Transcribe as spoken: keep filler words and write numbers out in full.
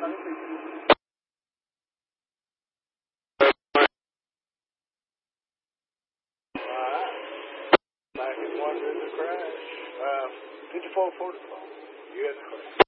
Back in one in the crash. Uh, fifty-four forty-five. You had the crash.